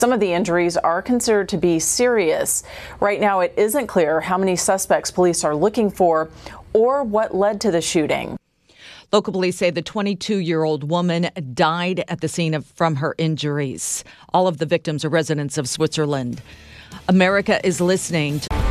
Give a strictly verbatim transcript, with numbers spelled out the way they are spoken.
Some of the injuries are considered to be serious. Right now, it isn't clear how many suspects police are looking for or what led to the shooting. Local police say the twenty-two-year-old woman died at the scene of, from her injuries. All of the victims are residents of Switzerland. America is listening to